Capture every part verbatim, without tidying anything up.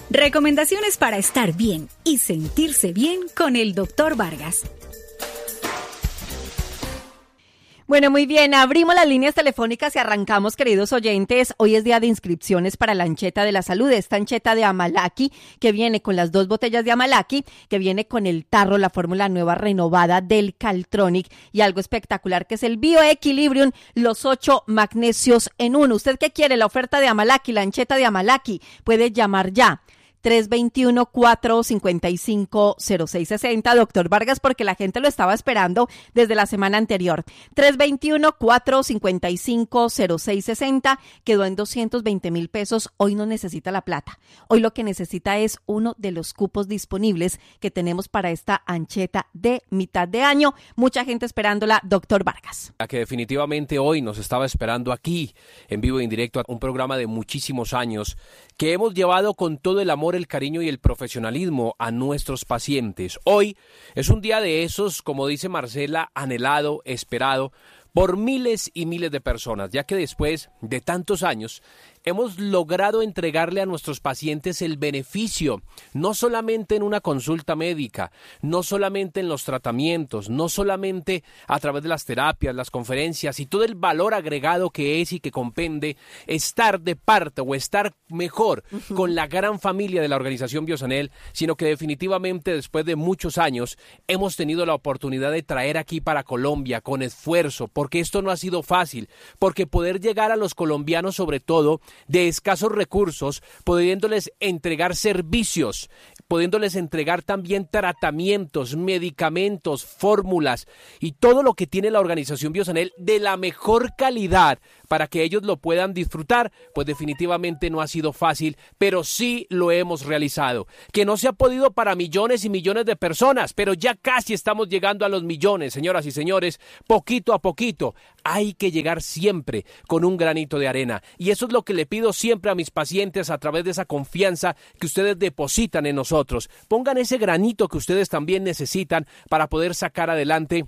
Recomendaciones para estar bien y sentirse bien con el doctor Vargas. Bueno, muy bien, abrimos las líneas telefónicas y arrancamos, queridos oyentes. Hoy es día de inscripciones para la ancheta de la salud, esta ancheta de Amalaki, que viene con las dos botellas de Amalaki, que viene con el tarro, la fórmula nueva renovada del Caltronic y algo espectacular que es el Bioequilibrium, los ocho magnesios en uno. ¿Usted qué quiere? La oferta de Amalaki, la ancheta de Amalaki, puede llamar ya. tres dos uno, cuatro cinco cinco, cero seis seis cero, doctor Vargas, porque la gente lo estaba esperando desde la semana anterior. tres dos uno, cuatro cinco cinco, cero seis seis cero, quedó en doscientos veinte mil pesos. Hoy no necesita la plata. Hoy lo que necesita es uno de los cupos disponibles que tenemos para esta ancheta de mitad de año. Mucha gente esperándola, doctor Vargas. La que definitivamente hoy nos estaba esperando aquí, en vivo y en directo, un programa de muchísimos años que hemos llevado con todo el amor, el cariño y el profesionalismo a nuestros pacientes. Hoy es un día de esos, como dice Marcela, anhelado, esperado por miles y miles de personas, ya que después de tantos años hemos logrado entregarle a nuestros pacientes el beneficio, no solamente en una consulta médica, no solamente en los tratamientos, no solamente a través de las terapias, las conferencias y todo el valor agregado que es y que compende estar de parte o estar mejor uh-huh. con la gran familia de la organización Biosanel, sino que definitivamente después de muchos años hemos tenido la oportunidad de traer aquí para Colombia con esfuerzo, porque esto no ha sido fácil, porque poder llegar a los colombianos sobre todo de escasos recursos, pudiéndoles entregar servicios, pudiéndoles entregar también tratamientos, medicamentos, fórmulas y todo lo que tiene la organización Biosanel de la mejor calidad para que ellos lo puedan disfrutar, pues definitivamente no ha sido fácil, pero sí lo hemos realizado. Que no se ha podido para millones y millones de personas, pero ya casi estamos llegando a los millones, señoras y señores, poquito a poquito. Hay que llegar siempre con un granito de arena, y eso es lo que le pido siempre a mis pacientes a través de esa confianza que ustedes depositan en nosotros. Pongan ese granito que ustedes también necesitan para poder sacar adelante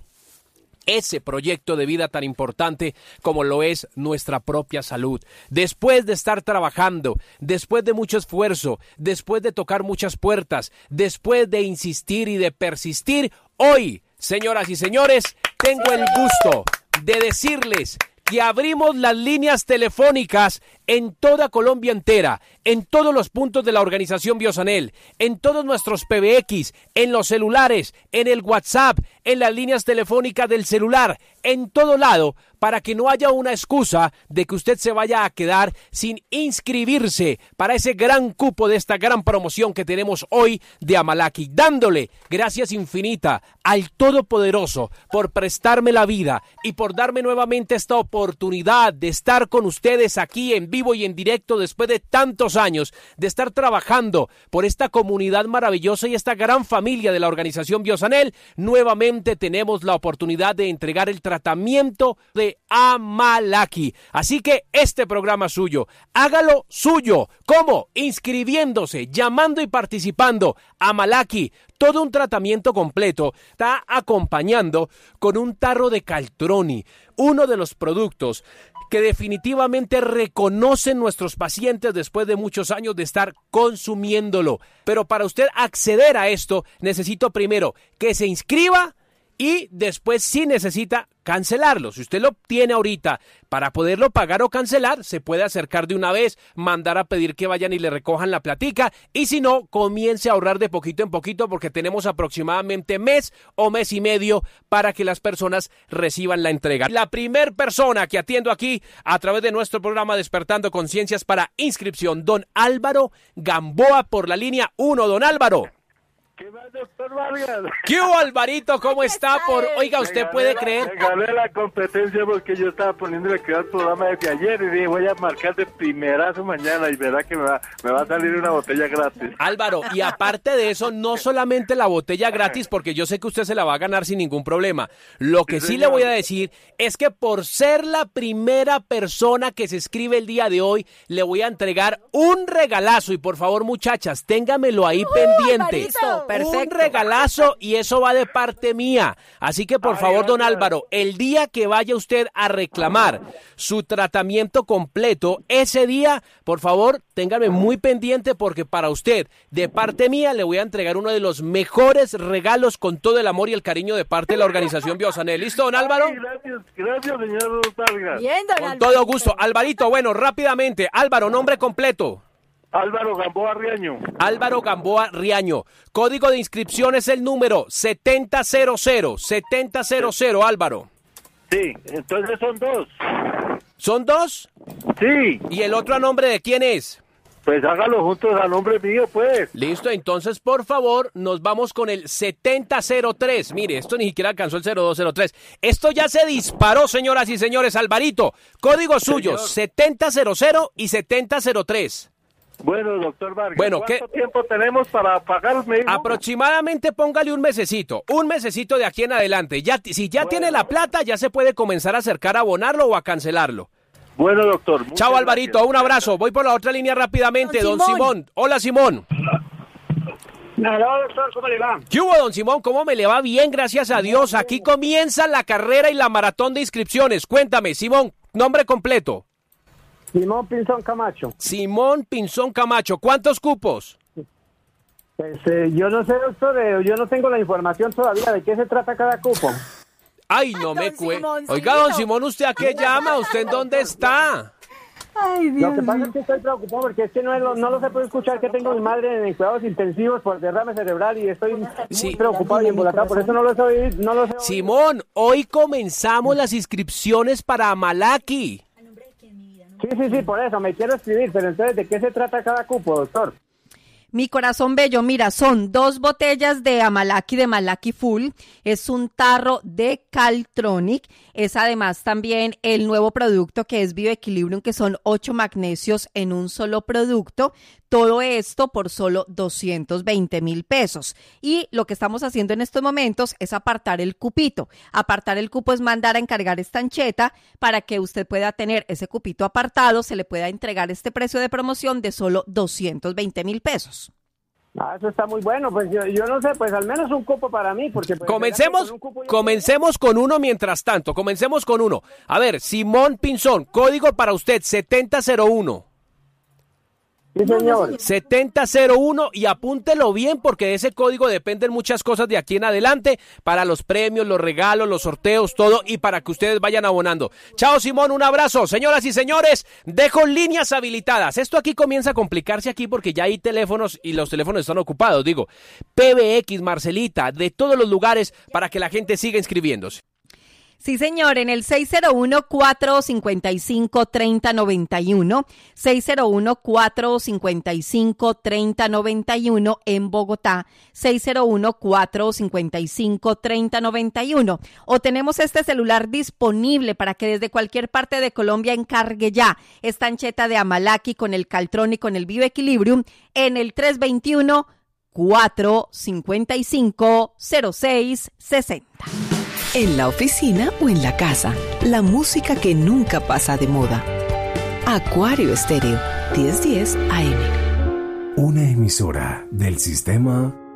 ese proyecto de vida tan importante como lo es nuestra propia salud. Después de estar trabajando, después de mucho esfuerzo, después de tocar muchas puertas, después de insistir y de persistir, hoy, señoras y señores, tengo el gusto de decirles que abrimos las líneas telefónicas en toda Colombia entera, en todos los puntos de la organización Biosanel, en todos nuestros P B X, en los celulares, en el WhatsApp, en las líneas telefónicas del celular, en todo lado, para que no haya una excusa de que usted se vaya a quedar sin inscribirse para ese gran cupo de esta gran promoción que tenemos hoy de Amalaki, dándole gracias infinita al Todopoderoso por prestarme la vida y por darme nuevamente esta oportunidad de estar con ustedes aquí en vivo y en directo después de tantos años, de estar trabajando por esta comunidad maravillosa y esta gran familia de la organización Biosanel. Nuevamente tenemos la oportunidad de entregar el tratamiento de Amalaki. Así que este programa es suyo. Hágalo suyo. ¿Cómo? Inscribiéndose, llamando y participando. Amalaki, todo un tratamiento completo, está acompañando con un tarro de Caltroni, uno de los productos que definitivamente reconocen nuestros pacientes después de muchos años de estar consumiéndolo. Pero para usted acceder a esto, necesito primero que se inscriba y después sí necesita cancelarlo. Si usted lo tiene ahorita para poderlo pagar o cancelar, se puede acercar de una vez, mandar a pedir que vayan y le recojan la platica, y si no, comience a ahorrar de poquito en poquito porque tenemos aproximadamente mes o mes y medio para que las personas reciban la entrega. La primer persona que atiendo aquí a través de nuestro programa Despertando Conciencias para inscripción, don Álvaro Gamboa por la línea uno. Don Álvaro. ¿Qué más, doctor Vargas? ¿Qué hubo, Alvarito? ¿Cómo está? Por, oiga, ¿usted me puede la, creer? Me gané la competencia porque yo estaba poniéndole cuidado al programa desde ayer y dije, voy a marcar de primerazo mañana y verá que me va, me va a salir una botella gratis. Álvaro, y aparte de eso, no solamente la botella gratis, porque yo sé que usted se la va a ganar sin ningún problema. Lo que sí, sí le voy a decir es que por ser la primera persona que se escribe el día de hoy, le voy a entregar un regalazo. Y por favor, muchachas, téngamelo ahí uh, pendiente. Alvarito. Perfecto. Un regalazo y eso va de parte mía. Así que por Ay, favor, don gracias. Álvaro, el día que vaya usted a reclamar su tratamiento completo, ese día, por favor, téngame muy pendiente porque para usted, de parte mía, le voy a entregar uno de los mejores regalos con todo el amor y el cariño de parte de la organización Biosané. ¿Listo, don Álvaro? Ay, gracias, gracias, señor Vargas. Bien, don Con Alvarito. todo gusto. Alvarito, bueno, rápidamente. Álvaro, nombre completo. Álvaro Gamboa Riaño. Álvaro Gamboa Riaño. Código de inscripción es el número setenta cero cero. setenta cero cero, Álvaro. Sí, entonces son dos. ¿Son dos? Sí, ¿Y el otro a nombre de quién es? pues hágalo juntos a nombre mío, pues. Listo, entonces por favor nos vamos con el setenta cero tres. Mire, esto ni siquiera alcanzó el cero dos cero tres. Esto ya se disparó, señoras y señores. Alvarito, código suyo, Señor. setenta cero cero y setenta cero tres. Bueno, doctor Vargas, Bueno, ¿cuánto ¿qué? tiempo tenemos para pagar? Me dijo? Aproximadamente póngale un mesecito, un mesecito de aquí en adelante. Ya, si ya Bueno. tiene la plata, ya se puede comenzar a acercar a abonarlo o a cancelarlo. Bueno, doctor. muchas Chao, Alvarito, gracias. un abrazo. Voy por la otra línea rápidamente. Don Don Simón. Simón. Hola, Simón. Hola, doctor, ¿cómo le va? ¿Qué hubo, don Simón? ¿Cómo me le va? Bien, gracias a Dios. Aquí comienza la carrera y la maratón de inscripciones. Cuéntame, Simón, nombre completo. Simón Pinzón Camacho. Simón Pinzón Camacho. ¿Cuántos cupos? Pues, eh, yo no sé, doctor, eh, yo no tengo la información todavía de qué se trata cada cupo. Ay, no Don me cue... Simoncito. Oiga, don Simón, ¿usted a qué llama? ¿Usted en dónde está? Ay, Lo Dios que pasa mío. es que estoy preocupado porque es que no, es lo- no lo se puede escuchar que tengo a mi madre en cuidados intensivos por derrame cerebral y estoy Sí. muy preocupado y embolatado, por eso no lo sé oír, no lo sé oír. Simón, hoy comenzamos las inscripciones para Amalaki. Sí, sí, sí, por eso, me quiero escribir, pero entonces, ¿de qué se trata cada cupo, doctor? Mi corazón bello, mira, son dos botellas de Amalaki, de Malaki Full, es un tarro de Caltronic, es además también el nuevo producto que es Bioequilibrium, que son ocho magnesios en un solo producto, todo esto por solo doscientos veinte mil pesos. Y lo que estamos haciendo en estos momentos es apartar el cupito. Apartar el cupo es mandar a encargar esta ancheta para que usted pueda tener ese cupito apartado, se le pueda entregar este precio de promoción de solo doscientos veinte mil pesos. Ah, eso está muy bueno, pues yo, yo no sé, pues al menos un cupo para mí, porque... Pues, Comencemos, con un cupo yo- comencemos con uno mientras tanto, comencemos con uno. A ver, Simón Pinzón, código para usted, setenta cero uno. Sí, señor. setenta cero uno y apúntelo bien porque de ese código dependen muchas cosas de aquí en adelante para los premios, los regalos, los sorteos, todo y para que ustedes vayan abonando. Chao Simón, un abrazo. Señoras y señores, dejo líneas habilitadas. Esto aquí comienza a complicarse aquí porque ya hay teléfonos y los teléfonos están ocupados. Digo, P B X, Marcelita, de todos los lugares para que la gente siga inscribiéndose. Sí, señor, en el seis cero uno, cuatro cinco cinco, tres cero nueve uno, seis cero uno, cuatro cinco cinco, tres cero nueve uno en Bogotá, seis cero uno, cuatro cinco cinco, tres cero nueve uno. O tenemos este celular disponible para que desde cualquier parte de Colombia encargue ya esta ancheta de Amalaki con el Caltrón y con el Bioequilibrium en el tres dos uno, cuatro cinco cinco, cero seis seis cero. En la oficina o en la casa, la música que nunca pasa de moda. Acuario Estéreo, diez diez A M. Una emisora del sistema